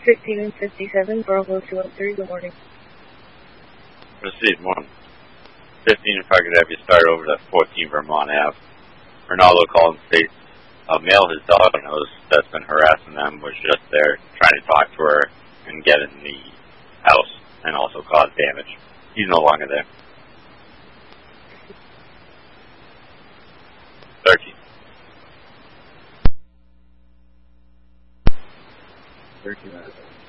1557, Bravo 203, good morning. Proceed 1. 15, if I could have you start over to 14 Vermont Ave. Ronaldo called and states a male his dog knows that's been harassing them was just there trying to talk to her and get in the house and also cause damage. He's no longer there. 13. 13.